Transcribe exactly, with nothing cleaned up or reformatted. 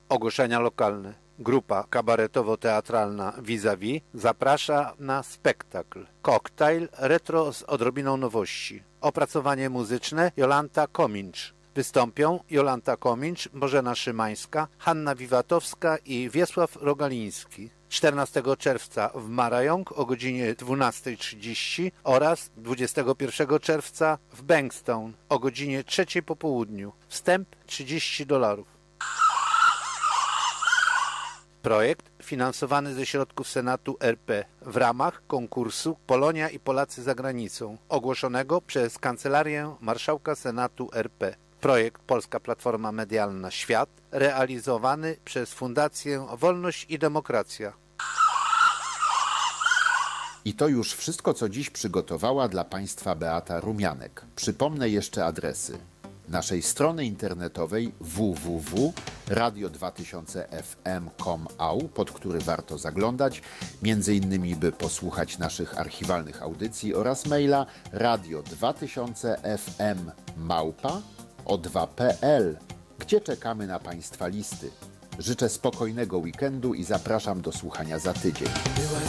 Ogłoszenia lokalne. Grupa kabaretowo-teatralna Vis-a-Vis zaprasza na spektakl Koktajl retro z odrobiną nowości. Opracowanie muzyczne Jolanta Komincz. Wystąpią Jolanta Komincz, Bożena Szymańska, Hanna Wiwatowska i Wiesław Rogaliński. czternastego czerwca w Marajong o godzinie dwunastej trzydzieści oraz dwudziestego pierwszego czerwca w Bankstown o godzinie trzeciej po południu. Wstęp trzydzieści dolarów. Projekt finansowany ze środków Senatu R P w ramach konkursu Polonia i Polacy za granicą ogłoszonego przez Kancelarię Marszałka Senatu R P. Projekt Polska Platforma Medialna Świat realizowany przez Fundację Wolność i Demokracja. I to już wszystko, co dziś przygotowała dla Państwa Beata Rumianek. Przypomnę jeszcze adresy naszej strony internetowej w w w kropka radio dwa tysiące f m kropka com kropka a u, pod który warto zaglądać, między innymi by posłuchać naszych archiwalnych audycji, oraz maila radio dwa tysiące f m małpa o dwa kropka p l, gdzie czekamy na Państwa listy. Życzę spokojnego weekendu i zapraszam do słuchania za tydzień.